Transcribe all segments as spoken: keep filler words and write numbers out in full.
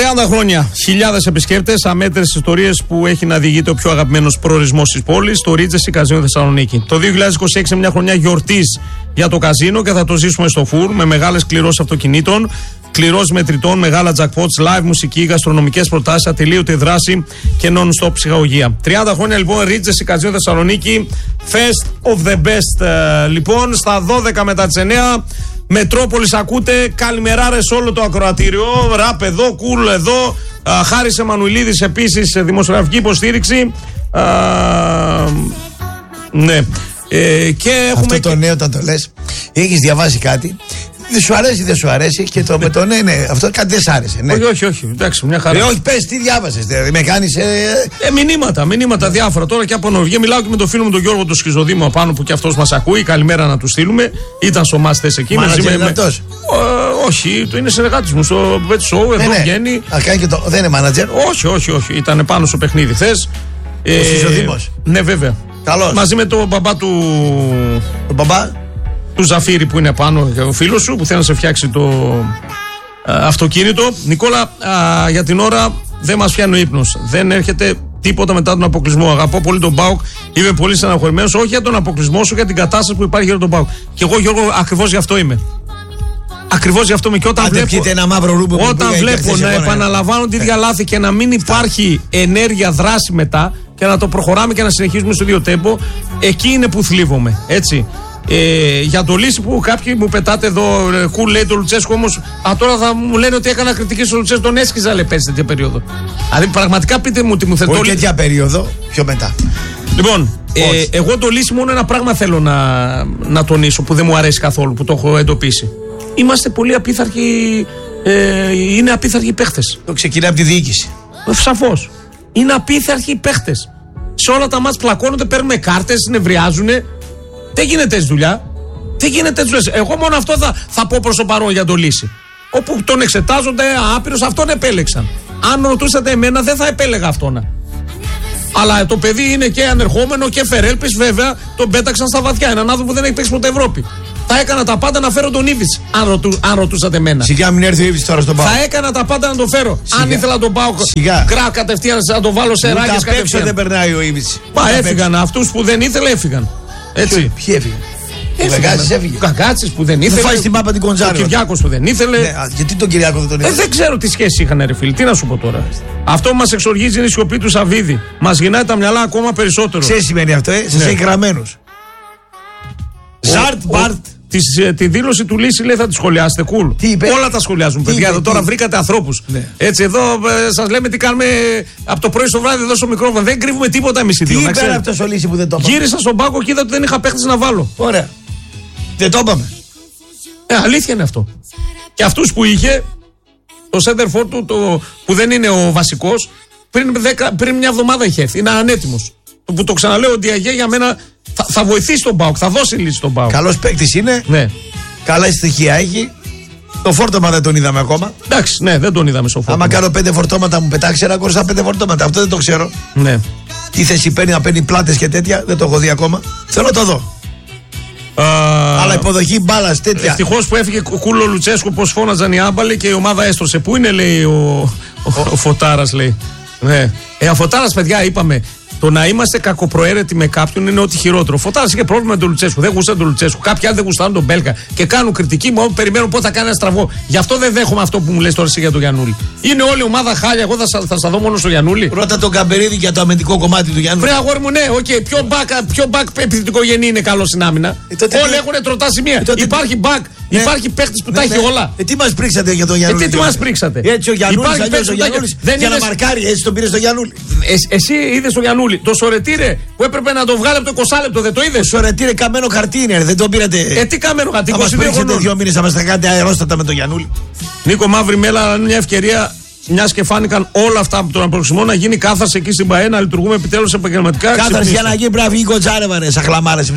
τριάντα χρόνια, χιλιάδες επισκέπτες, αμέτρητες ιστορίες που έχει να διηγείται ο πιο αγαπημένος προορισμός της πόλης, το Regency Καζίνο Θεσσαλονίκη. Το δύο χιλιάδες είκοσι έξι είναι μια χρονιά γιορτής για το καζίνο και θα το ζήσουμε στο φουρ με μεγάλες κληρώσεις αυτοκινήτων, κληρώσεις μετρητών, μεγάλα jackpots, live μουσική, γαστρονομικές προτάσεις, ατελείωτη δράση και non-stop ψυχαγωγία. τριάντα χρόνια λοιπόν, Regency Καζίνο Θεσσαλονίκη, Fest of the Best. Ε, λοιπόν, στα δώδεκα μετά τις εννιά. Μετρόπολης ακούτε, καλημεράρες σε όλο το ακροατήριο. Ραπ εδώ, κουλ εδώ. Α, Χάρης Εμμανουηλίδης επίσης, δημοσιογραφική υποστήριξη. Α, ναι. Ε, και έχουμε... Αυτό το νέο όταν το λες, έχεις διαβάσει κάτι, δεν σου αρέσει, δεν σου αρέσει και το με το ναι, ναι, αυτό κάτι δεν σ' άρεσε. Ναι. Όχι, όχι, όχι. Εντάξει, μια χαρά. Ε, όχι, πες, τι διάβασες, δηλαδή με κάνεις. Ε... ε, μηνύματα, μηνύματα διάφορα τώρα και από Νορβηγία. Μιλάω και με τον φίλο μου τον Γιώργο τον Σχιζοδήμο απάνω που και αυτός μας ακούει. Καλημέρα να του στείλουμε. Ήταν στο Μας θες εκεί. Μάνατζερ είναι αυτός. Ε, όχι, το είναι συνεργάτης μου στο Bet Show. Εδώ ναι, βγαίνει. Α, κάνει και το... Δεν είναι μάνατζερ. Όχι, όχι, όχι. Ήταν πάνω στο παιχνίδι χθες. Ο ε, Σχιζοδήμος. Ναι, βέβαια. Καλώς. Μαζί με τον μπαμπά του. Τον μπαμπά. Του Ζαφύρη που είναι πάνω, ο φίλος σου που θέλει να σε φτιάξει το α, αυτοκίνητο. Νικόλα, α, για την ώρα δεν μας πιάνει ο ύπνος. Δεν έρχεται τίποτα μετά τον αποκλεισμό. Αγαπώ πολύ τον ΠΑΟΚ. Είμαι πολύ στεναχωρημένος. Όχι για τον αποκλεισμό σου, για την κατάσταση που υπάρχει για τον ΠΑΟΚ. Και εγώ, Γιώργο, ακριβώς γι' αυτό είμαι. Ακριβώς γι' αυτό είμαι. Και όταν Άντε, βλέπω, ένα μαύρο ρούμπο όταν βλέπω να επαναλαμβάνουν τη ίδια λάθη και να μην υπάρχει ενέργεια, δράση μετά και να το προχωράμε και να συνεχίζουμε στο ίδιο τέμπο, εκεί είναι που θλίβομαι. Έτσι. Ε, για το Λύση που κάποιοι μου πετάτε εδώ, κουλ λέει το Λουτσέσκου, όμως α, τώρα θα μου λένε ότι έκανα κριτική στο Λουτσέσκου, τον έσκιζα λέει πέρσι τέτοια περίοδο. Δηλαδή πραγματικά πείτε μου τι μου θέλετε. Όχι τέτοια περίοδο, πιο μετά. Λοιπόν, ε, εγώ το Λύση μόνο ένα πράγμα θέλω να, να τονίσω που δεν μου αρέσει καθόλου, που το έχω εντοπίσει. Είμαστε πολύ απίθαρχοι, ε, είναι απίθαρχοι παίχτες. Το ξεκινάει από τη διοίκηση. Σαφώς. Είναι απίθαρχοι παίχτες. Σε όλα τα μάτς πλακώνονται, παίρνουν κάρτες, νευριάζουνε. Δεν γίνεται έτσι δουλειά. Δεν γίνεται έτσι δουλειά. Εγώ μόνο αυτό θα, θα πω προς το παρόν για το Λύση. Όπου τον εξετάζονται άπειρος, αυτόν επέλεξαν. Αν ρωτούσατε εμένα, δεν θα επέλεγα αυτόν. Αλλά το παιδί είναι και ανερχόμενο και φερέλπης, βέβαια, τον πέταξαν στα βαθιά. Έναν άνθρωπο που δεν έχει παίξει ποτέ Ευρώπη. Θα έκανα τα πάντα να φέρω τον Ήβιτς, αν, ρωτού, αν ρωτούσατε εμένα. Σιγά μην έρθει ο Ήβιτς τώρα στον ΠΑΟΚ. Θα έκανα τα πάντα να τον φέρω. Σιγά. Αν ήθελα τον ΠΑΟΚ, γκρά κατευθείαν να τον βάλω σε ράγες κατευθείαν. Δεν περνάει ο Ήβιτς. Μα έφυγαν. Αυτούς που δεν ήθελε έφυγαν. Έτσι. Ποιοι έφυγαν? Ο Καγκάτσης έφυγε. Ο Καγκάτσης που δεν ήθελε. Δεν φάει στην μάπα την Κοντζάρο. Ο Κυριάκος που δεν ήθελε. Ναι, γιατί τον Κυριάκο δεν τον ήθελε? Ε, δεν ξέρω τι σχέση είχαν, ρε φίλοι. Τι να σου πω τώρα. Αυτό που μας εξοργίζει είναι η σιωπή του Σαββίδη. Μας γυρνάει τα μυαλά ακόμα περισσότερο. Ξέρεις τι σημαίνει αυτό, ε? Σας έχει γραμμένους. Ζαρτ, Μπαρτ. Της, τη δήλωση του Λύση λέει θα τη σχολιάσετε. Κουλ. Cool. Όλα τα σχολιάζουν, τι παιδιά. είπε, τώρα τι... βρήκατε ανθρώπους. Ναι. Έτσι, εδώ ε, σας λέμε τι κάνουμε από το πρωί στο βράδυ εδώ στο μικρόφωνο. Δεν κρύβουμε τίποτα εμείς οι δύο. Τι είπε αυτός ο Λύση που δεν το είπαμε? Γύρισα στον πάγκο και είδα ότι δεν είχα παίχτες να βάλω. Ωραία. Δεν το είπαμε. Ε, αλήθεια είναι αυτό. Και αυτούς που είχε, το center for του, το, που δεν είναι ο βασικός, πριν, πριν μια εβδομάδα είχε έρθει. Είναι ανέτοιμος. Που το ξαναλέω, ο Διαγέ για μένα θα, θα βοηθήσει τον ΠΑΟΚ, θα δώσει λύση στον ΠΑΟΚ. Καλός παίκτης είναι. Ναι. Καλά στοιχεία έχει. Το φόρτωμα δεν τον είδαμε ακόμα. Εντάξει, ναι, δεν τον είδαμε στο φόρτωμα. Άμα κάνω πέντε φορτώματα, μου πετάξει ένα κορσά πέντε φορτώματα. Αυτό δεν το ξέρω. Ναι. Τι θέση παίρνει, να παίρνει πλάτες και τέτοια, δεν το έχω δει ακόμα. Θέλω να το δω. Uh, Αλλά υποδοχή μπάλας τέτοια. Ευτυχώς που έφυγε κούλο Λουτσέσκου, πως φώναζαν οι άμπαλοι και η ομάδα έστρωσε. Πού είναι, λέει ο, ο, ο, ο Φωτάρας, λέει. Ναι. Ε, ο Φωτάρας, παιδιά, είπαμε. Το να είμαστε κακοπροαίρετοι με κάποιον είναι ό,τι χειρότερο. Φωτάρας είχε πρόβλημα με τον Λουτσέσκου. Δεν γουστάνε τον Λουτσέσκου. Κάποιοι άλλοι δεν γουστάνε τον Μπέλκα και κάνουν κριτική μου. Περιμένουν πότε θα κάνει ένα στραβό. Γι' αυτό δεν δέχομαι αυτό που μου λες τώρα εσύ για τον Γιαννούλη. Είναι όλη η ομάδα χάλια. Εγώ θα, θα σα δω μόνο στο Γιαννούλη. Ρώτα τον Καμπερίδη για το αμυντικό κομμάτι του Γιαννούλη. Βρε αγόρι μου, ναι, οκ. Okay. Ποιο μπακ back, επιθετικό γεννή είναι καλό στην άμυνα. Ε, τότε... Όλοι έχουν τροτά σημεία. Ε, τότε... Υπάρχει μπακ, ναι. Υπάρχει παίχτη που ναι, τα έχει ναι. όλα. Ε, τι μα πρίξατε για τον Γιαννούλη? Ε, τι τι μα πρίξατε? Έτσι ο Γιαννούλη για να μαρκάρει, έτσι τον πήρε στο Γιαννούλη. Εσύ είδε τον Γιαννούλη. Το Σορετήρε που έπρεπε να το βγάλει από το είκοσι λεπτό, δεν το είδε? Το Σορετήρε καμένο χαρτί είναι, δεν τον πήρατε? Ε, τι καμένο χαρτί? Θα μας πρίξετε δύο μήνες, θα μας τα κάνετε αερόστατα με τον Γιαννούλη. Νίκο Μαύρη Μέλα, είναι μια ευκαιρία. Μια και φάνηκαν όλα αυτά από τον αποκλεισμό να γίνει κάθαρση εκεί στην ΠΑΕ, να λειτουργούμε επιτέλους επαγγελματικά. Κάθαρση για να γίνει πρέπει να βγει η Κοτσάρεβα, ρε, σαν χλαμάρες.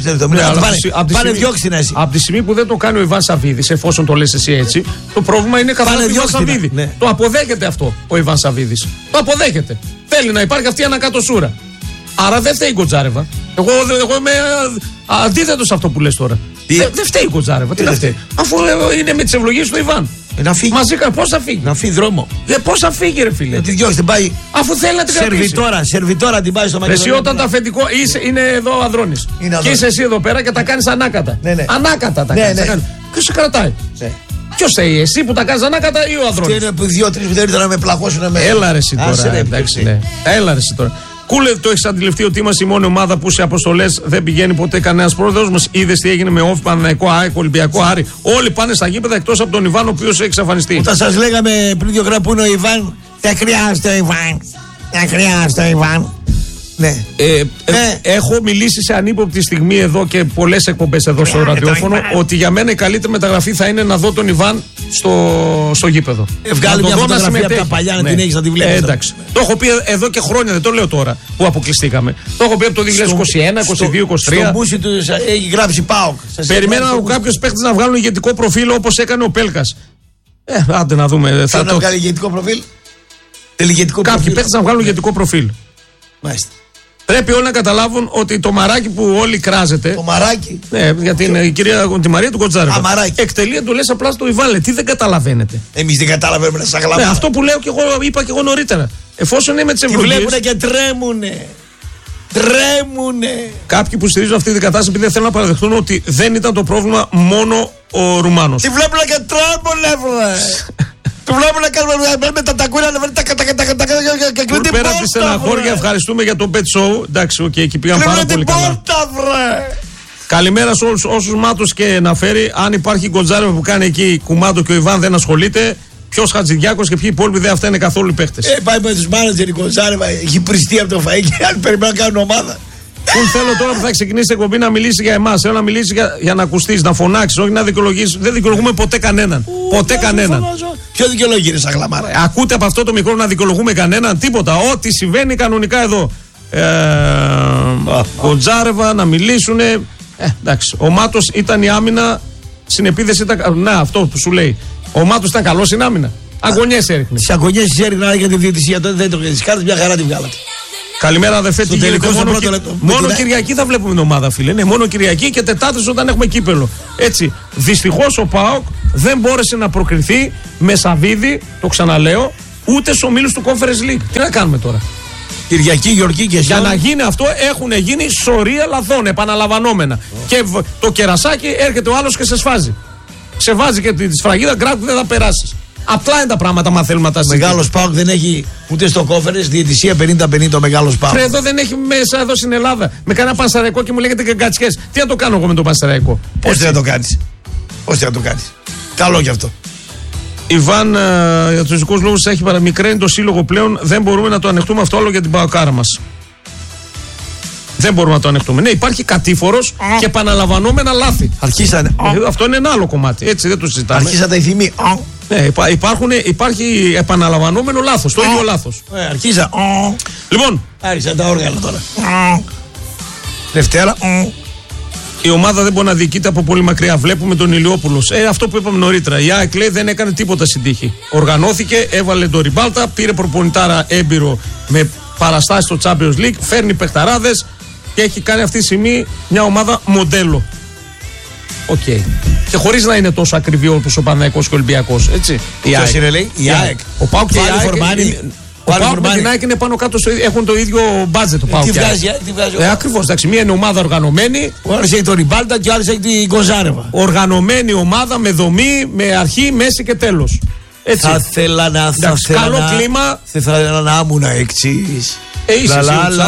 Πάνε διώξτε εσύ. Από τη στιγμή που δεν το κάνει ο Ιβάν Σαββίδης, εφόσον το λες εσύ έτσι, το πρόβλημα είναι καθαρά του Ιβάν Σαββίδη. Ναι. Το αποδέχεται αυτό ο Ιβάν Σαββίδης. Το αποδέχεται. Θέλει να υπάρχει αυτή η ανακατοσούρα. Άρα δεν φταίει η Κοτσάρεβα. Εγώ, εγώ είμαι αντίθετο σε αυτό που λες τώρα. Δεν δε φταίει η Κοτσάρεβα. Τι να φταίει? Αφού είναι με τις ευλογίες του Ιβάν. Να φύγει. Μαζί πώ θα φύγει. Να φύγει δρόμο. Ε, πώ θα φύγει, ρε φίλε. Να τη διώξει, την πάει. Αφού θέλει να την κρατήσει. Σερβιτόρα, σερβιτόρα την πάει στο μαγαζί. Εσύ όταν το αφεντικό είσαι, είναι εδώ ο Ανδρώνης. Και είσαι εσύ εδώ πέρα και τα κάνει ανάκατα. Ναι, ναι. Ανάκατα τα Ναι, κάνει. ναι. Ποιο σε κρατάει. Ναι. Ποιο θέλει, εσύ που τα κάνει ανάκατα ή ο Ανδρώνης. Και είναι που δύο-τρει που δεν ήρθαν να με πλακώσουν με. Έλα ρε εσύ τώρα. Άσε, ρε, Εντάξει, ναι. Έλα ρε εσύ τώρα. Κούλε, το έχει αντιληφθεί ότι είμαστε η μόνη ομάδα που σε αποστολές δεν πηγαίνει ποτέ κανένα πρόεδρο μα. Είδε τι έγινε με Όφη, Παναθηναϊκό, ΑΕΚ, Ολυμπιακό, Άρη. Όλοι πάνε στα γήπεδα εκτός από τον Ιβάν, ο οποίος έχει εξαφανιστεί. Όταν σας λέγαμε πριν δύο χρόνια που είναι ο Ιβάν, δεν χρειάζεται ο Ιβάν. Δεν χρειάζεται ο Ιβάν. Ναι. Ε, ε, ναι. Έχω μιλήσει σε ανύποπτη στιγμή εδώ και πολλές εκπομπές εδώ στο ραδιόφωνο ότι για μένα η καλύτερη μεταγραφή θα είναι να δω τον Ιβάν στο, στο γήπεδο. Ε, βγάλει μια φωτογραφία από τα παλιά να ναι. την έχεις να τη βλέπεις. Ε, εντάξει. Ναι. Το έχω πει εδώ και χρόνια, δεν το λέω τώρα που αποκλειστήκαμε. Το έχω πει από το δύο χιλιάδες είκοσι ένα, είκοσι δύο, είκοσι τρία. Στο μπούσι του έχει γράψει ΠΑΟΚ. Περιμένω από κάποιους παίχτες να βγάλουν ηγετικό προφίλ όπως έκανε ο Πέλκας. Ε, άντε να δούμε. Θα να βγάλει ηγετικό προφίλ. Κάποιοι παίχτες να βγάλουν ηγετικό προφίλ. Μάλιστα. Πρέπει όλοι να καταλάβουν ότι το μαράκι που όλοι κράζετε. Το μαράκι. Ναι, για την η κυρία τη Μαρία του Κοντζάρεβα. Α, μαράκι. Εκτελεί εντολές απλά στο Ιβάν. Τι δεν καταλαβαίνετε. Εμείς δεν καταλαβαίνουμε σαν γλαμμάρα. Ναι, αυτό που λέω και εγώ είπα και εγώ νωρίτερα. Εφόσον είναι με τις ευλογίες. Τη βλέπουνε και τρέμουνε. Τρέμουνε. Κάποιοι που στηρίζουν αυτή την κατάσταση επειδή δεν θέλουν να παραδεχτούν ότι δεν ήταν το πρόβλημα μόνο ο Ρουμάνος. Τη βλέπουνε και τρέμουνε, βρε. Του βλέπουν να κάνουμε με τα τακούρια να βρει τα και κλείνει την πόρτα. Πέρα από τη στεναχώρια, ευχαριστούμε για το pet show. Εντάξει, οκ, εκεί πήγαν πάρα πολύ καλά. Κλείνει την πόρτα, βρε. Καλημέρα σε όλους όσους Μάτος και να φέρει. Αν υπάρχει Γκοντζάρεβα που κάνει εκεί κουμάντο και ο Ιβάν δεν ασχολείται, ποιος Χατζηδιάκος και ποιοι υπόλοιποι δεν αυτά είναι καθόλου οι παίχτες. Ε, πάει με τους μάνατζερ η Γκοντζάρεβα, έχει πριστεί από το φαΐ και αν περιμένουν να κάνουν ομάδα. Πού θέλω τώρα που θα ξεκινήσει η εκπομπή να μιλήσει για εμάς. Θέλω να μιλήσει για, για να ακουστείς, να φωνάξεις, όχι να δικαιολογήσεις. Δεν δικαιολογούμε ποτέ κανέναν. Ου, ποτέ κανέναν. Ποιο δικαιολογεί, ρε σαν γλαμάρα. Ακούτε από αυτό το μικρό να δικαιολογούμε κανέναν. Τίποτα. Ό,τι συμβαίνει κανονικά εδώ. Ε, Γκοντζάρεβα να μιλήσουνε. Ε, εντάξει. Ο Μάτος ήταν η άμυνα. Στην επίθεση ήταν. Να, αυτό που σου λέει. Ο Μάτος ήταν καλός στην άμυνα. Αγωνιές έριχνε. Τι αγωνιές έριχνε για τη διαιτησία. Τότε δεν το κάνει. Κάτω μια χαρά τη βγάλατε. Καλημέρα, αδερφέ. Τι γίνεται, μόνο, κι... μόνο Κυριακή θα βλέπουμε την ομάδα, φίλε. Ναι, μόνο Κυριακή και Τετάρτες όταν έχουμε κύπελο. Έτσι. Δυστυχώς ο ΠΑΟΚ δεν μπόρεσε να προκριθεί με Σαββίδη, το ξαναλέω, ούτε στους ομίλους του Conference League. Τι να κάνουμε τώρα. Κυριακή, Γιορκή και Για να γίνει αυτό έχουν γίνει σωρία λαθών, επαναλαμβανόμενα. Oh. Και το κερασάκι έρχεται ο άλλος και σε σφάζει. Σε βάζει και τη σφραγίδα, γκράκου δεν θα περάσει. Απλά είναι τα πράγματα, μα θέλουμε να τα συζητήσουμε. Ο Μεγάλος ΠΑΟΚ δεν έχει ούτε στο κόφερες διαιτησία πενήντα πενήντα ο Μεγάλος ΠΑΟΚ. Φρέ, εδώ δεν έχει μέσα εδώ στην Ελλάδα. Με κανένα Πανσεραϊκό και μου λέγεται και γκατσιές. Τι να το κάνω εγώ με τον Πανσεραϊκό. Πώς δεν το κάνεις. Πώς δεν το κάνεις. Καλό κι αυτό. Ιβάν, ε, για τους δικούς λόγους έχει παραμικραίνει το σύλλογο πλέον. Δεν μπορούμε να το ανεχτούμε αυτό όλο για την παοκάρα μας. Δεν μπορούμε να το ανεχτούμε. Ναι, υπάρχει κατήφορος και επαναλαμβανόμενα λάθη. Αρχίσανε. Ε, αυτό είναι ένα άλλο κομμάτι. Έτσι δεν το συζητάμε. Αρχίσατε οι θυμοί. Ναι, υπά, υπάρχουν, υπάρχει επαναλαμβανόμενο λάθος. Το ίδιο λάθος. Ε, αρχίσα. Λοιπόν. Άρχισαν τα όργανα τώρα. Δευτέρα. Η ομάδα δεν μπορεί να διοικείται από πολύ μακριά. Βλέπουμε τον Ηλιόπουλος. Ε, αυτό που είπαμε νωρίτερα. Η ΑΕΚ λέει δεν έκανε τίποτα στην τύχη. Οργανώθηκε, έβαλε τον Ριμπάλτα, πήρε προπονητάρα έμπειρο με παραστάσεις στο Champions League, φέρνει παιχταράδες και έχει κάνει αυτή τη στιγμή μια ομάδα μοντέλο. Οκ. Okay. Και χωρίς να είναι τόσο ακριβή όπως ο Παναθηναϊκός και ο Ολυμπιακός. Έτσι. Ποιος είναι, λέει, η ΑΕΚ. Ο ΠΑΟΚ και η ΑΕΚ. Ο ΠΑΟΚ με την ΑΕΚ είναι πάνω κάτω, στο, έχουν το ίδιο μπάτζετ. Τι βγάζει, τι βγάζει. Ε, ακριβώς, εντάξει. Μία είναι ομάδα οργανωμένη. Ο άλλος έχει τον Ριμπάλτα και ο άλλος έχει την Γκοντζάρεβα. Οργανωμένη ομάδα με δομή, με αρχή, μέση και τέλος. Έτσι. Θα θέλα να. Θα εντάξει, καλό να, κλίμα. Θα ήθελα να ήμουν εξής. Ε, είσαι,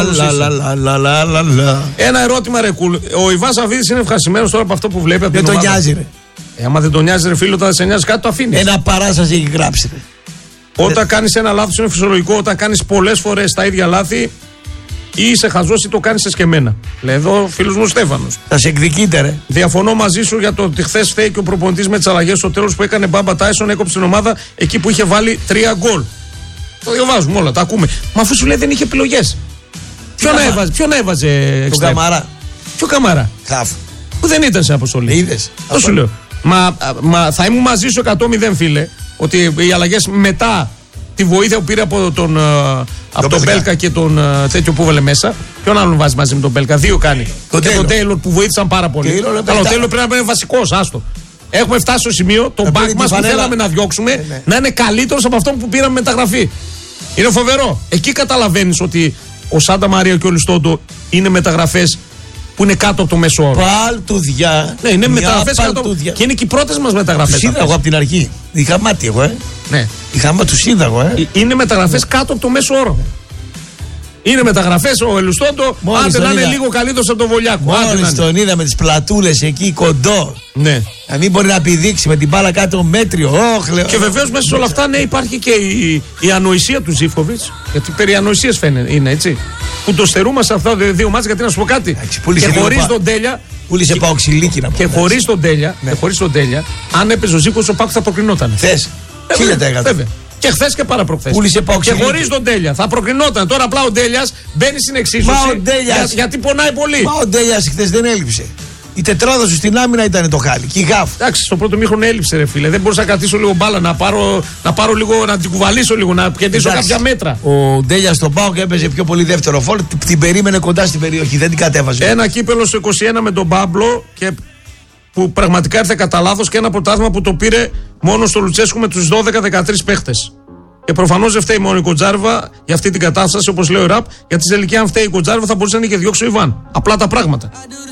ένα ερώτημα, ρε κουλ. Ο Ιβάν Σαββίδης είναι ευχαριστημένος τώρα από αυτό που βλέπει από την ομάδα. Δεν τον νοιάζει, ρε. Ε, άμα δεν τον νοιάζει, ρε φίλο, όταν σε νοιάζει κάτι το αφήνει. Ένα παράσταση έχει γράψει, ρε. Όταν κάνεις ένα λάθος είναι φυσιολογικό. Όταν κάνεις πολλές φορές τα ίδια λάθη, ή είσαι χαζός ή το κάνεις εσκεμμένα. Λέει εδώ ο φίλος μου Στέφανος. Θα σε εκδικείτε, ρε. Διαφωνώ μαζί σου για το ότι χθες φταίει και ο προπονητής με τις αλλαγές στο τέλος που έκανε Μπάμπα Τάισον, έκοψε την ομάδα εκεί που είχε βάλει τρία γκολ. Το διαβάζουμε όλα, τα ακούμε. Μα αφού σου λέει δεν είχε επιλογές. Ποιον έβαζε, ποιον έβαζε τον Καμαρά. Ποιο Καμαρά. Χαφ. Που δεν ήταν σε αποστολή. Είδες. Το σου λέω. Μα, μα θα ήμουν μαζί σου εκατό μηδέν, φίλε. Ότι οι αλλαγές μετά τη βοήθεια που πήρε από τον, από τον Μπέλκα και τον τέτοιο που έβαλε μέσα. Ποιον άλλον βάζει μαζί με τον Μπέλκα. Δύο κάνει. Το και τον Τέιλορ που βοήθησαν πάρα πολύ. Τέιλορ, αλλά ο Τέιλορ πρέπει να είναι βασικός, άστο. Έχουμε φτάσει στο σημείο το μπακ μας που θέλαμε να διώξουμε ε, ναι. να είναι καλύτερος από αυτό που πήραμε μεταγραφή. Είναι φοβερό. Εκεί καταλαβαίνεις ότι ο Σάντα Μαρία και ο Λουστόντο είναι μεταγραφές που είναι κάτω από το μέσο όρο. Παλτουδιά. Ναι, είναι μεταγραφές κάτω. Και είναι και οι πρώτες μας μεταγραφές. Τους είδα εγώ από την αρχή. Είχα μάτι εγώ, ε. Ναι. Είχα μάτι, τους είδα εγώ, ε. Είναι μεταγραφές κάτω από το μέσο όρο. Είναι μεταγραφές ο Ελουστόντο, άντε να είναι λίγο καλύτερος από τον Βολιάκο. Μόλις τον είδα με τις πλατούλες εκεί κοντό. Ναι. Να μην μπορεί να πηδήξει με την μπάλα κάτω μέτριο. Oh, λέω. Και βεβαίως μέσα σε όλα αυτά ναι, υπάρχει και η, η ανοησία του Ζίφκοβιτς. Γιατί περί ανοησίας φαίνεται, είναι έτσι. Που το στερούμε σε αυτά τα δύο μάτια, γιατί να σου πω κάτι. Άξι, και χωρίς τον Τέλεια. Πούλησε Παοξιλίκη να πω. Και χωρίς τον Τέλεια, ναι. Τέλεια, αν έπαιζε ο Ζίφκοβιτς, ο Πάκου θα προκρινόταν. Θες. χίλια τοις εκατό. Και χθε και παραπροχθές. Και χωρίς τον Τέλεια. Θα προκρινόταν. Τώρα απλά ο Τέλειας μπαίνει στην εξίσωση. Για, γιατί πονάει πολύ. Μα ο Τέλειας χθες δεν έλειψε. Η τετράδα σου στην άμυνα ήταν το χάλι. Και η γάφ. Εντάξει, στο πρώτο μήχρονο έλειψε, ρε φίλε. Δεν μπορούσα να κρατήσω λίγο μπάλα, να πάρω, να πάρω λίγο, να την κουβαλήσω λίγο, να κερδίσω κάποια μέτρα. Ο Τέλειας στον ΠΑΟΚ έπαιζε πιο πολύ δεύτερο φόρ. Την περίμενε κοντά στην περιοχή. Δεν την κατέβαζε. Ένα κύπελο στο είκοσι ένα με τον Πάμπλο και που πραγματικά ήρθε κατά λάθος και ένα πρωτάθλημα που το πήρε μόνο στο Λουτσέσκου με τους δώδεκα δεκατρείς παίχτες. Και προφανώς δεν φταίει μόνο η Κοντζάρβα για αυτή την κατάσταση, όπως λέει ο Ραπ, γιατί σε τελική αν φταίει η Κοντζάρβα θα μπορούσε να είχε διώξει ο Ιβάν. Απλά τα πράγματα.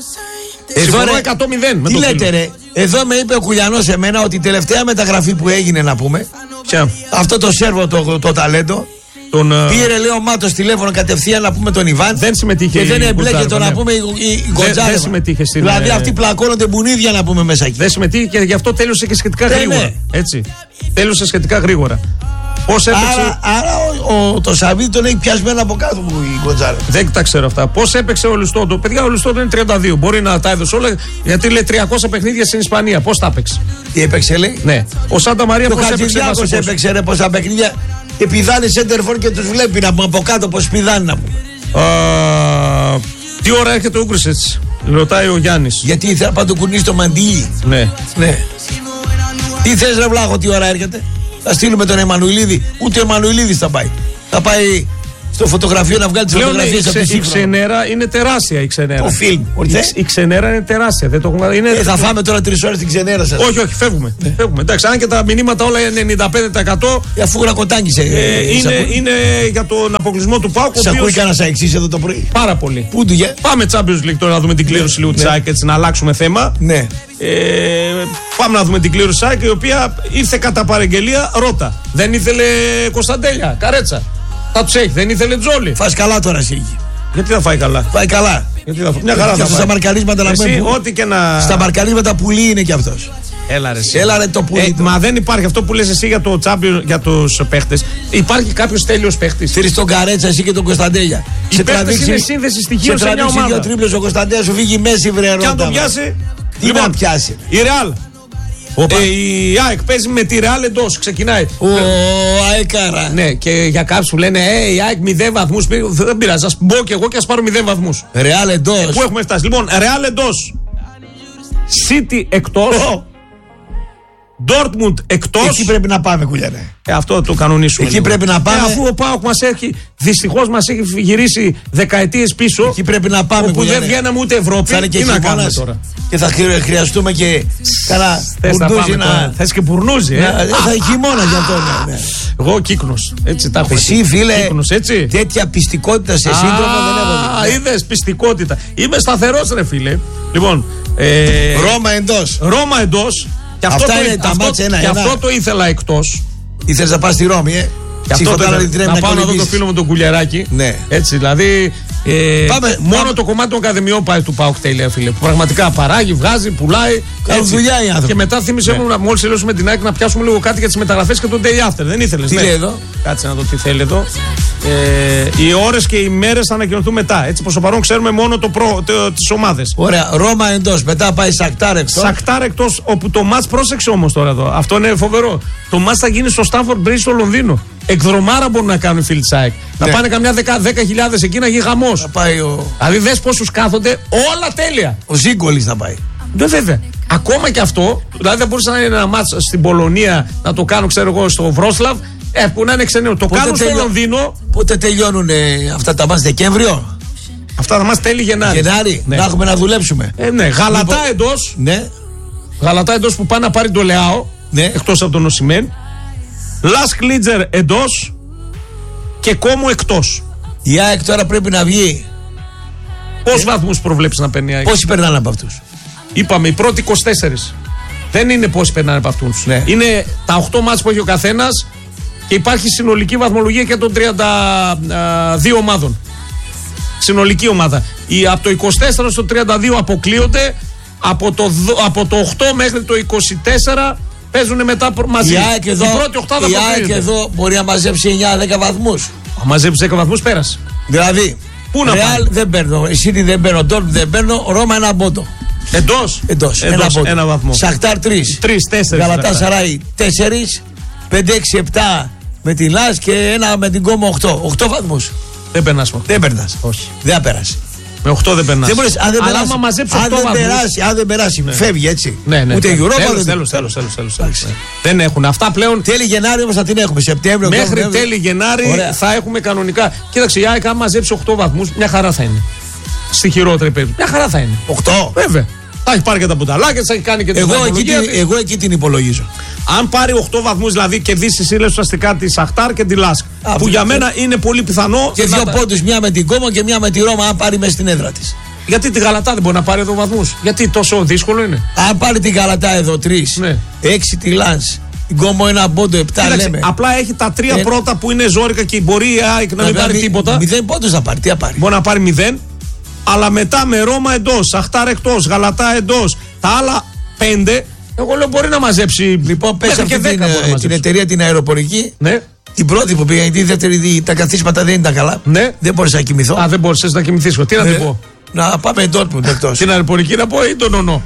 Εδώ ρε, εκατό μηδέν με τι το λέτε φίλο. Ρε, εδώ με είπε ο Κουλιανός εμένα ότι η τελευταία μεταγραφή που έγινε να πούμε. Ποια? Αυτό το Σέρβο το, το, το ταλέντο. Τον, πήρε λέει ο Μάτος τηλέφωνο κατευθείαν να πούμε τον Ιβάν. Δεν συμμετείχε. Και δεν εμπλέκεται ναι. να πούμε η, η Γκοντζάρεβα. Δεν συμμετείχε στην. Δηλαδή αυτοί πλακώνονται μπουνίδια να πούμε μέσα εκεί. Δεν συμμετείχε και γι' αυτό τέλειωσε και σχετικά ναι, γρήγορα. Ναι. Έτσι. Τέλειωσε σχετικά γρήγορα. Πώς έπαιξε. Άρα, άρα ο, ο, το Σαββίδι τον έχει πιασμένο από κάτω που η Γκοντζάρεβα. Δεν τα ξέρω αυτά. Πώς έπαιξε ο Λουστόντο. Παιδιά, ο Λουστόντο είναι τριάντα δύο. Μπορεί να τα έδωσε όλα γιατί λέει τριακόσια παιχνίδια στην Ισπανία. Πώς τα έπαιξε. Τι έπαιξε, λέει. Ναι. Ο Σάντα Μαρία πώς έπαιξε. Πώς έπαιξε ρε, πόσα παιχνίδια. Και πηδάνε σέντερφορ και τους βλέπει να πούμε από κάτω πως πηδάνε να πούμε. Uh, τι ώρα έρχεται ο Ούγκρισετς, ρωτάει ο Γιάννης. Γιατί θα πάω το κουνήσει το μαντίλι. Ναι. ναι. Τι θες ρε Βλάχο, τι ώρα έρχεται. Θα στείλουμε τον Εμμανουηλίδη. Ούτε ο Εμμανουηλίδης θα πάει. Θα πάει στο φωτογραφείο να βγάλει τις φωτογραφίες από τη σύγχρονα. Η Ξενέρα είναι τεράστια η Ξενέρα. Το φιλμ. Η, η Ξενέρα είναι τεράστια. Δεν το έχουμε... είναι... ε, θα φάμε τώρα τρεις ώρες την Ξενέρα σας. Όχι, όχι, φεύγουμε. Ναι. φεύγουμε. Εντάξει, αν και τα μηνύματα όλα είναι ενενήντα πέντε τοις εκατό. Ε, αφού γρακοτάγγισε. Ε, είναι, είναι για τον αποκλεισμό του ΠΑΟΚ. Σ' ακούει κανένας αεξής εδώ το πρωί. Πάρα πολύ. Πού του για... Πάμε Champions League τώρα να δούμε την κλήρωση λίγο της ΑΕΚ, έτσι να αλλάξουμε θέμα. Ναι. Ε, πάμε να δούμε την κλήρωση της ΑΕΚ, η οποία ήρθε κατά παραγγελία Ρότα. Δεν ήθελε Κωνσταντέλια, Καρέτσα. Θα τους έχει, δεν ήθελε Τζόλι. Φας καλά τώρα εσύ. Γιατί θα φάει καλά. Φάει καλά. Γιατί θα φάει. Μια χαρά θα φάει. Στα μαρκαρίσματα να πούμε. Ό,τι και να. Στα μαρκαρίσματα πουλί είναι κι αυτός. Έλα ρε. Έλα ρε το πουλί. Ε, μα δεν υπάρχει αυτό που λες εσύ για, το champion, για τους παίχτες. Υπάρχει κάποιος τέλειος παίχτης. Θέλεις τον Καρέτσα εσύ και τον Κωνσταντέλια. Οι σε παίχτες είναι σύνδεση στοιχείων σε μια ομάδα. Σε τραβήξει δύο τρίπλες ο Κωνσταντέλιας σου φύγει μέση βρε. Και αν τον πιάσει. Τι λοιπόν, να πιάσει. Η Ρεάλ. Ε, η ΑΕΚ παίζει με τη Ρεάλ εντός. Ξεκινάει. Ο Αεκάρα. Ναι, και για κάποιους που λένε Ε, η ΑΕΚ μηδέν βαθμούς. Δεν πειράζει. Ας μπω και εγώ και ας πάρω μηδέν βαθμούς. Ρεάλ εντός. Ε, πού έχουμε φτάσει. Λοιπόν, Ρεάλ εντός. City εκτός. Ντόρτμουντ εκτός. Εκεί πρέπει να πάμε, κουλιανέ. Ε, αυτό το κανονίσουμε. Εκεί λίγο. Πρέπει να πάμε. Ε, αφού ο ΠΑΟΚ μας έχει, δυστυχώς μας έχει γυρίσει δεκαετίες πίσω. Εκεί πρέπει να πάμε. Όπου κουλιανέ. Δεν βγαίναμε ούτε Ευρώπη. Θα είναι και τι να κάνουμε τώρα. Και θα χρειαστούμε και κανένα μπουρνούζι να. Θες και μπουρνούζι, ε. Θα έχει χειμώνα γι' αυτό. Ναι. Εγώ κύκνος. Έτσι τα έχω. Εσύ, φίλε, κύκνος, έτσι. Τέτοια πιστικότητα σε σύντροφο δεν έχω. Α, είδες πιστικότητα. Είμαι σταθερός, ρε φίλε. Λοιπόν. Ρώμα εντός. Ρώμα εντός. Και αυτό, Αυτά το, είναι αυτό, τα μάτσα ένα, και ένα. αυτό το ήθελα εκτός. Ήθελες να πας στη Ρώμη, ε. Και αυτό το ήθελα, να, να πάω να δω το φίλο μου τον Κουλιαράκη. Ναι. Έτσι, δηλαδή. Ε, πάμε, μόνο πάμε. Το κομμάτι των ακαδημιών πάει του ΠΑΟΚ τέλεια, φίλε. Που πραγματικά παράγει, βγάζει, πουλάει. Κάνουν δουλειά οι άνθρωποι. Και μετά θύμισε μου, ναι. Μόλις τελειώσουμε την ΑΕΚ, να πιάσουμε λίγο κάτι για τις μεταγραφές και τον day after. Δεν ήθελες. Τι ναι. λέει εδώ. Κάτσε να δω τι θέλει εδώ. Ε, οι ώρες και οι μέρες θα ανακοινωθούν μετά. Έτσι, προς το παρόν ξέρουμε μόνο το προ, το, τις ομάδες. Ωραία, Ρώμα εντός. Μετά πάει Σακτάρ εκτός. Σακτάρ εκτός, όπου το μάτς πρόσεξε όμως τώρα εδώ. Αυτό είναι φοβερό. Το μάτς θα γίνει στο Stamford Bridge στο Λονδίνο. Εκδρομάρα μπορούν να κάνουν οι φίλοι της ΑΕΚ. Ναι. Να πάνε καμιά δέκα χιλιάδες εκεί να γίνει χαμός. Θα πάει ο... Δηλαδή δες πόσους κάθονται, όλα τέλεια. Ο Ζίγκολης θα πάει. Ναι, βέβαια. Ακόμα και αυτό, δηλαδή δεν μπορούσε να είναι ένα μάτς στην Πολωνία να το κάνω, ξέρω εγώ, στο Βρόσλαβ. Ε, που να είναι ξενέο. Το κάνουν τελειώ... στο Λονδίνο. Πότε τελειώνουν ε, αυτά τα μάτς, Δεκέμβριο. Αυτά τα μάτς τέλη Γενάρη. Γενάρη, ναι. Να έχουμε να δουλέψουμε. Ε, ναι, Γαλατά λοιπόν, εντός. Ναι. Γαλατά εντός που πάει να πάρει το Λεάο, ναι. εκτός από τον Οσιμέν. Λάσκ Λίτζερ εντός και Κόμο εκτός. Η ΑΕΚ τώρα πρέπει να βγει. Πόσους ε? βαθμούς προβλέψεις να παίρνει η ΑΕΚ? Πόσοι περνάνε από αυτούς? Είπαμε οι πρώτοι είκοσι τέσσερα. Δεν είναι πόσοι περνάνε από αυτούς. Ναι. Είναι τα οκτώ μάτς που έχει ο καθένας και υπάρχει συνολική βαθμολογία και των τριάντα δύο ομάδων. Συνολική ομάδα. Οι, από το είκοσι τέσσερα στο τριάντα δύο αποκλείονται. Από το, από το οκτώ μέχρι το είκοσι τέσσερα παίζουν μετά μαζί. Η ΑΕΚ εδώ, η πρώτη οκτάδα η ΑΕΚ εδώ μπορεί να μαζέψει εννιά δέκα βαθμούς. Αν μαζέψει δέκα βαθμούς πέρασε. Δηλαδή, πού να Ρεάλ δεν παίρνω, City δεν παίρνω, Ντόρτμουντ δεν παίρνω, Ρώμα ένα πόντο. Εντός. Εντός. Εντός. Ένα, ένα βαθμό. Σαχτάρ τρεις. τρεις, τέσσερις. Γαλατάσαράι τέσσερις. πέντε, έξι, επτά με τη Λας και ένα με την Κόμο οκτώ. οκτώ βαθμούς. Δεν περνάς. Δεν περνάς. Όχι. Δεν πέρασε. Με οκτώ δεν περνάς. Δεν μπορείς, αν δεν Αλλά περάσει, άμα μαζέψει αν οκτώ δεν βαθμούς. περάσει, αν δεν περάσει, Ναι. φεύγει έτσι. Ναι, ναι. Ούτε ναι. η Europa τέλος, δεν τέλος, τέλος, τέλος, τέλος, τέλος. Ναι. Δεν έχουν. Αυτά πλέον. Τέλη Γενάρη όμως θα την έχουμε. Σεπτέμβριο. Μέχρι τέλη Γενάρη ωραία. Θα έχουμε κανονικά. Κοίταξε, η ΑΕΚ αν μαζέψει οκτώ βαθμούς, μια χαρά θα είναι. Στη χειρότερη περίπτωση. Μια χαρά θα είναι. οκτώ. Βέβαια. Θα έχει πάρει και τα μπουταλάκια, θα έχει κάνει και την εγώ, εκεί την, εγώ εκεί την υπολογίζω. Αν πάρει οκτώ βαθμούς, δηλαδή κερδίσει σύλλευση ουσιαστικά τη Σαχτάρ και τη Λάσκ. Α, που για μένα είναι πολύ πιθανό. Και δύο τα... πόντους, μια με την Κόμο και μια με τη Ρώμα, αν πάρει μέσα στην έδρα της. Γιατί τη Γαλατά δεν μπορεί να πάρει εδώ βαθμούς? Γιατί τόσο δύσκολο είναι? Αν πάρει την Γαλατά εδώ τρεις, ναι. έξι τη Λανς, την Κόμο ένα πόντο, επτά Κοίταξε, λέμε. απλά έχει τα τρία ε... πρώτα που είναι ζόρικα και μπορεί η ΑΕΚ να μην πάρει μη, τίποτα. Μηδέν πόντους θα πάρει, τι θα πάρει? Μπορεί να πάρει μηδέν. Αλλά μετά με Ρώμα εντός, Σαχτάρ εκτός, Γαλατά εντός, τα άλλα πέντε, εγώ λέω μπορεί να μαζέψει. Λοιπόν, πες αυτή την, την εταιρεία την αεροπορική. Ναι. Την πρώτη που πήγα, γιατί η δεύτερη τα καθίσματα δεν ήταν καλά. Ναι. Δεν μπορούσα να κοιμηθώ. Α, δεν μπορούσες να κοιμηθείς. Τι να ναι. την πω? Να πάμε Ντόρτμουντ εκτός. Την αεροπορική να πω ή τον ονό?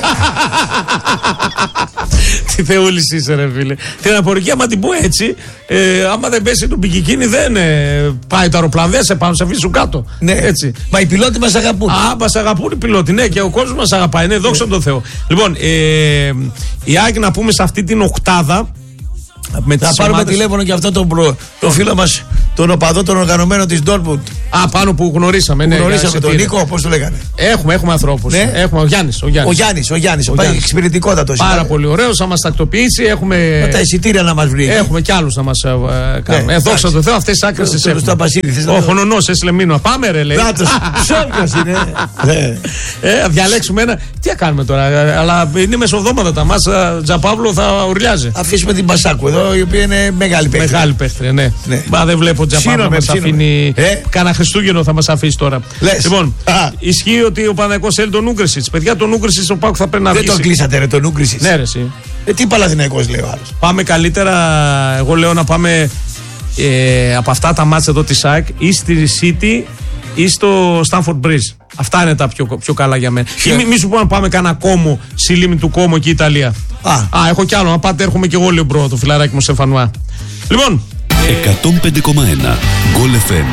Τι θεούλης είσαι ρε φίλε. Την αεροπορική άμα την πω έτσι, ε, άμα δεν πέσει τον πικικίνη δεν ε, πάει το αεροπλάνο, δεν σε πάνω, σε αφήσουν κάτω. Ναι. Έτσι. Μα οι πιλότοι μας αγαπούν. Α, μας αγαπούν οι πιλότοι, ναι, και ο κόσμος μας αγαπάει, ναι, δόξα τω Θεώ. Λοιπόν, ε, η ΑΕΚ να πούμε σε αυτή την οκτάδα. Με θα πάρουμε ομάδες... τηλέφωνο και αυτό τον προ... το φίλο μας, τον οπαδό, τον οργανωμένο της Ντόρτμουντ. Α, πάνω που γνωρίσαμε, ναι. Γνωρίσαμε τον Νίκο, πώς το λέγανε. Έχουμε, έχουμε ανθρώπους. Ναι. Έχουμε, ο Γιάννης. Ο Γιάννης, ο Γιάννης, ο Γιάννης, ο πάει εξυπηρετικότατος. Πάρα είναι. Πολύ ωραίος, θα μας τακτοποιήσει. Έχουμε... Με τα εισιτήρια να μας βρει. Έχουμε κι άλλους να μας ε, κάνουν. Ναι, ε, δόξα τω Θεώ, αυτές τις άκρες τις έχουμε. Ο Χονονός, εσύ Λεμίνο. Πάμε ρε, λέει. Ψόκιος είναι. Διαλέξουμε ένα. Τι θα κάνουμε τώρα, αλλά είναι μεσοβδόματα τα μας. Τζαπαύλο θα ουρλιάζει. Αφήσουμε την Πασάκου εδώ, η οποία είναι μεγάλη παίχτρια. Μεγάλη παίχτρια, ναι. ναι. Μα δεν βλέπω Τζαπαύλο να μας αφήνει. Ε? Κάνα Χριστούγεννο θα μας αφήσει τώρα. Λες. Λοιπόν, Α. ισχύει ότι ο Παναθηναϊκός θέλει τον Ούγκρισιτς. Παιδιά, τον Ούγκρισιτς ο Πάκου θα πρέπει να βγει. Δεν τον κλείσατε, ρε, τον Ούγκρισιτς. Ναι, ρε, εσύ. Ε, τι Παναθηναϊκός λέει ο άλλος. Πάμε καλύτερα, εγώ λέω να πάμε ε, από αυτά τα μάτσα εδώ τη ΑΕΚ ή στη City ή στο Stamford Bridge. Αυτά είναι τα πιο, πιο καλά για μένα. Ή μη, μη σου πω να πάμε κάνα Κόμο, στη λίμνη του Κόμο και η Ιταλία. Α. Α, έχω κι άλλο. Να πάτε, έρχομαι κι εγώ λίγο μπρο, το φιλαράκι μου Στεφανουά. Λοιπόν. εκατόν πέντε κόμμα ένα Γκολ εφ εμ.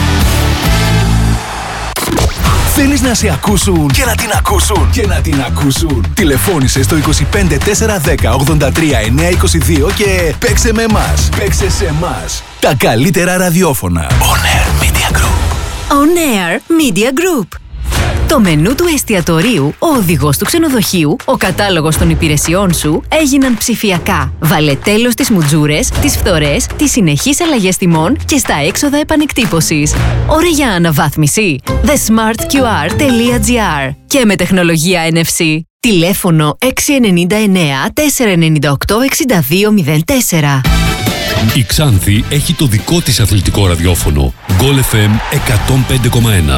Θέλεις να σε ακούσουν και να την ακούσουν και να την ακούσουν. Τηλεφώνησε στο είκοσι πέντε τέσσερα δέκα ογδόντα τρία εννιακόσια είκοσι δύο και παίξε με εμάς. Παίξε σε εμάς. Τα καλύτερα ραδιόφωνα. On Air Media Group. On Air Media Group. Το μενού του εστιατορίου, ο οδηγός του ξενοδοχείου, ο κατάλογος των υπηρεσιών σου έγιναν ψηφιακά. Βάλε τέλος στις μουτζούρες, τις φθορές, τις συνεχείς αλλαγές τιμών και στα έξοδα επανεκτύπωσης. Ωραία για αναβάθμιση. the smart q r dot g r και με τεχνολογία εν εφ σι. Τηλέφωνο έξι εννιά εννιά τέσσερα εννιά οκτώ έξι δύο μηδέν τέσσερα. Η Ξάνθη έχει το δικό της αθλητικό ραδιόφωνο. Γκολ εφ εμ εκατόν πέντε κόμμα ένα.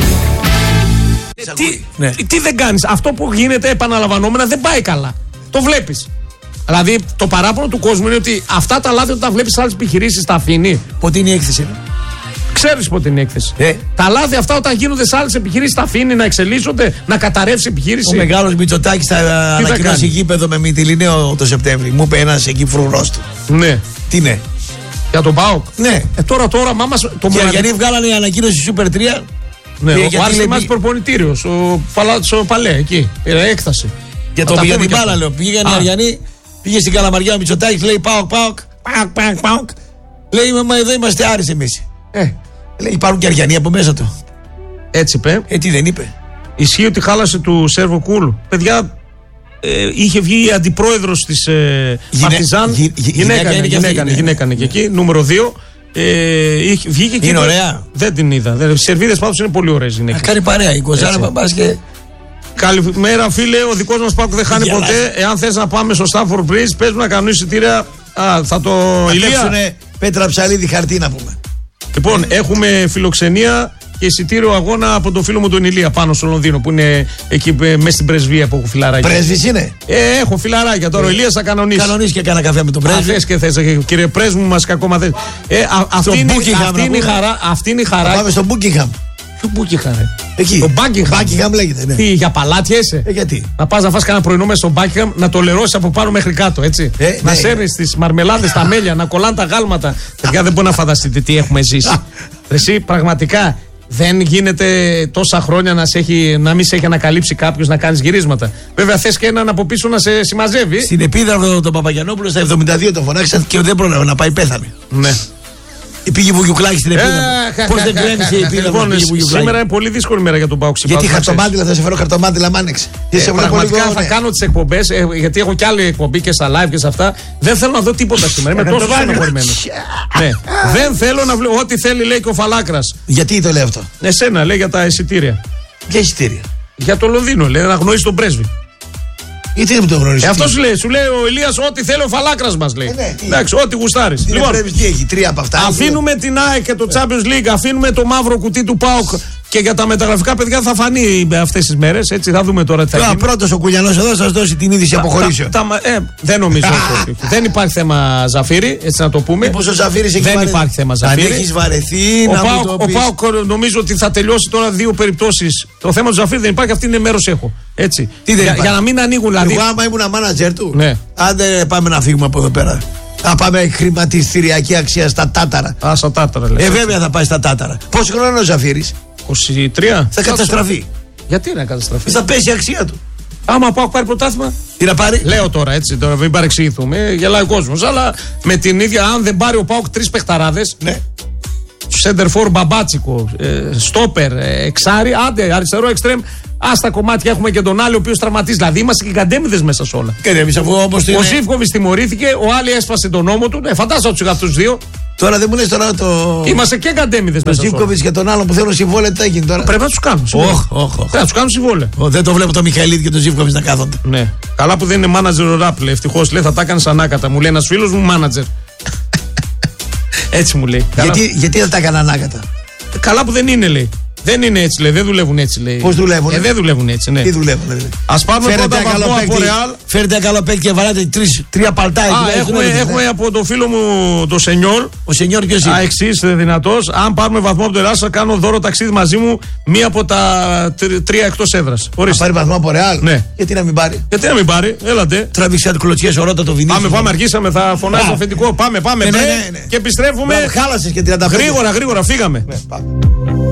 Τι, ναι. τι δεν κάνεις, αυτό που γίνεται επαναλαμβανόμενα δεν πάει καλά. Το βλέπεις. Δηλαδή το παράπονο του κόσμου είναι ότι αυτά τα λάθη όταν τα βλέπεις σε άλλες επιχειρήσεις τα αφήνει. Πότε είναι η έκθεση? Ξέρεις πότε είναι η έκθεση. Ε. Τα λάθη αυτά όταν γίνονται σε άλλες επιχειρήσεις τα αφήνει να εξελίσσονται, να καταρρεύσει η επιχείρηση. Ο μεγάλος Μητσοτάκης θα ανακοινώσει γήπεδο με Μυτιληναίο το Σεπτέμβρη. Μου είπε ένας εκεί φρουρός του. Ναι. Τι είναι? Για τον ΠΑΟΚ. Ναι. Ε, τώρα τώρα μάμα. Το και γιατί βγάλανε η ανακοίνωση Super τρία. Ναι, ο Άρης Λιμάς προπονητήριος, ο Παλάτσο Παλέ, εκεί, πήρε έκταση. Και το πήγε την μπάλα, λέω, πήγαινε η Αριανή, πήγε στην Καλαμαριά ο Μητσοτάκης, λέει πάοκ, πάοκ, πάοκ, πάοκ, πάοκ. Λέει, μα εδώ είμαστε Άρης εμείς. Ε, λέει, υπάρχουν και Αριανοί από μέσα του. Έτσι είπε. Ε, τι δεν είπε. Ισχύει ότι χάλασε του Σέρβο Κούλ. Παιδιά, Ε, είχε βγει η αντιπρόεδρος της ε, Παρτιζάν. Γυ, γυ, γυναίκα είναι γυναίκα και εκεί, νούμερο δύο. Ε, είχε, βγήκε είναι και ωραία. Δεν την είδα. Οι σερβίδες πάντως είναι πολύ ωραίες γυναίκες. Κάνει παρέα η Κοζάρα Μπαμπάς και. Καλημέρα, φίλε. Ο δικός μας Πάκου δεν χάνει Γελάς. ποτέ. Εάν θες να πάμε στο Stamford Bridge, πες μου να κάνουν εισιτήρια. Α, θα το. Ηλία. Πέτρα ψαλίδι χαρτί να πούμε. Λοιπόν, έχουμε φιλοξενία και εισιτήριο αγώνα από τον φίλο μου τον Ηλία πάνω στο Λονδίνο που είναι εκεί μέσα στην πρεσβεία που έχω φιλαράκια. Πρέσβης είναι. Ε, έχω φιλαράκια τώρα. Ο Ηλίας θα κανονίσει. Κανονίσει και κάνα καφέ με τον πρέσβη. Θες και θες, κύριε πρέσβη μου, μας κακόμαθες. Ε, α, αυτή, είναι, αυτή, είναι η χαρά, αυτή είναι η χαρά. Πάμε στο Buckingham. Ποιο Buckingham, ρε. Εκεί. Το Buckingham. Buckingham λέγεται, ναι. Τι, για παλάτια είσαι. Ε, γιατί. Να πας να φας κανένα πρωινό μέσα στο Buckingham, να το λερώσεις από πάνω μέχρι κάτω, έτσι. Ε, να ναι. σέρνεις τις μαρμελάδες, τα μέλια, να κολλάνε τα γάλματα. Παιδιά, δεν μπορεί να φανταστείτε τι έχουμε ζήσει. Εσύ, πραγματικά, δεν γίνεται τόσα χρόνια να, σε έχει, να μην σε έχει ανακαλύψει κάποιο να κάνει γυρίσματα. Βέβαια, θες και έναν από πίσω να σε συμμαζεύει. Στην Επίδαυρο τον Παπαγιανόπουλο στα εβδομήντα δύο τον φωνάξαν και δεν πρόλαβε να πάει, πέθανε. Ναι. Πήγε βουγιουκλάκι στην Επίδαυρο. Πώς δεν κρέμισε η Επίδαυρο. Λοιπόν, σήμερα είναι πολύ δύσκολη μέρα για τον Πάουξ. Γιατί χαρτομάτιλα, θα σε φέρω χαρτομάτιλα, μ' άνοιξε. Ε, πραγματικά θα κάνω τις εκπομπές, ε, γιατί έχω και άλλη εκπομπή και στα live και σε αυτά. Δεν θέλω να δω τίποτα σήμερα. Είμαι τόσο στενοχωρημένος. Ναι. Δεν θέλω να βλέπω. Ό,τι θέλει λέει και ο Φαλάκρας. Γιατί το λέει αυτό. Εσένα λέει για τα εισιτήρια. Ποια εισιτήρια. Για το Λονδίνο λέει να γνωρίσει τον πρέσβη. Γιατί δεν το γνωρίζει. Ε, αυτό σου λέει, σου λέει ο Ηλίας ό,τι θέλει ο Φαλάκρας μας λέει. Ε, ναι, εντάξει, ό,τι γουστάρεις. Λοιπόν, τι έχει, τρία από αυτά. Αφήνουμε την ΑΕΚ και το Champions League, αφήνουμε το μαύρο κουτί του ΠΑΟΚ και για τα μεταγραφικά παιδιά θα φανεί αυτές τις μέρες. Έτσι θα δούμε τώρα τι θα γίνει. Πρώτος ο Κουλιανός εδώ θα σας δώσει την είδηση αποχωρήσεων. Ε, δεν νομίζω. Δεν υπάρχει θέμα Ζαφύρι, έτσι να το πούμε. Μήπως ο Ζαφύρης έχει Δεν βαρε... υπάρχει θέμα Ζαφύρι. Αν έχεις βαρεθεί, ο να Πάοκ, μου το ο πεις. Πάοκ νομίζω ότι θα τελειώσει τώρα δύο περιπτώσεις. Το θέμα του Ζαφύρι δεν υπάρχει, αυτή είναι μέρος έχω. Έτσι. Τι δεν για, υπάρχει. για να μην ανοίγουν δηλαδή. Εγώ άμα ήμουν μάνατζερ του. Ναι. Άντε πάμε να φύγουμε από εδώ πέρα. Θα πάμε χρηματιστηριακή αξία στα τάταρα. Α, στα τάταρα λέει. Ε, βέβαια θα πάει στα τάταρα. Πόσο χρόνο είναι ο Ζαφύρης. είκοσι τρία. Θα καταστραφεί. Γιατί να καταστραφεί. Θα πέσει η αξία του. Άμα ο Πάοκ πάρει πρωτάθλημα. Τι να πάρει. Λέω τώρα έτσι, τώρα μην παρεξηγηθούμε. Γελάει ο κόσμος. Αλλά με την ίδια, αν δεν πάρει ο Πάοκ τρεις παιχταράδες. Ναι. Σέντερφορ Μπαμπάτσικο, ε, στόπερ, ε, εξάρι, άντε, αριστερό εξτρέμ. Α τα κομμάτια έχουμε και τον άλλο ο οποίο τραυματίζει. Δηλαδή είμαστε και καντέμιδες μέσα σε όλα. Και εμείς αφού όμως Ο Ζίβκοβιτς τιμωρήθηκε, ο Άλλη έσπασε τον νόμο του. Ναι, φαντάζομαι του αυτού δύο. Τώρα δεν μου λες τώρα το. Είμαστε και καντέμιδες Το μέσα σε όλα. Ζίβκοβιτς και τον άλλο που θέλουν συμβόλαιο, τι θα γίνει τώρα. Πρέπει να του κάνουν. συμβόλαιο. Οχ, οχ, οχ. Πρέπει να του κάνουν συμβόλαιο. Ω, δεν το βλέπω το Μιχαηλίδη και τον Ζίβκοβιτς να κάθονται. Ναι. Καλά που δεν είναι μάνατζερ ο Ράπλε. Ευτυχώ λέει θα τα έκανε ανάκατα. Μου λέει ένα φίλο μου μάνατζερ. Έτσι μου λέει. Γιατί, γιατί δεν τα έκανα ανάκατα. Καλά που δεν είναι λέει. Δεν είναι έτσι λέει. Δεν δουλεύουν έτσι λέει. Πώς δουλεύουν. Ε, δεν δουλεύουν έτσι. Ναι. Τι δουλεύουν δηλαδή. Ας πάρουμε Φέρετε πρώτα ένα καλό βαθμό από παίκτη. Ρεάλ. Φέρετε ένα καλό παίκτη και βάλετε τρεις, τρία παλτά. Α, εκεί, έχουμε, δεν έχουμε από το φίλο μου το Σενιόρ. Ο Σενιόρ ποιος Α, είναι. εξής δυνατός. Αν πάρουμε βαθμό από το Ρεάλ, θα κάνω δώρο ταξίδι μαζί μου μία από τα τρι- τρία εκτός έδρας. Θα Ορίστε. πάρει βαθμό από Ρεάλ. Ναι. Γιατί να μην πάρει. Γιατί να μην πάρει, έλατε. Τραβήξει κάτι κλωτσιές ορώτα το Βινίσιο. Πάμε, πάμε, αργήσαμε, θα φωνάζει το αφεντικό. Πάμε, πάμε, Ναι, ναι, μπρε. ναι, ναι. Και επιστρέφουμε. Χάλασες και τριάντα πέντε. Γρήγορα, γρήγορα, φύγαμε. Ναι, πάμε.